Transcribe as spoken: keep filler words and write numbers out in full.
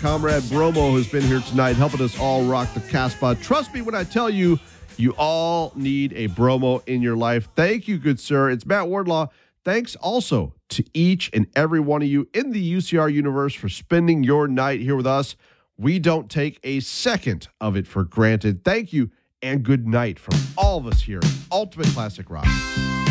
comrade Bromo has been here tonight helping us all rock the Casbah. Trust me when I tell you, you all need a Bromo in your life. Thank you, good sir. It's Matt Wardlaw. Thanks also to each and every one of you in the U C R universe for spending your night here with us. We don't take a second of it for granted. Thank you and good night from all of us here at Ultimate Classic Rock.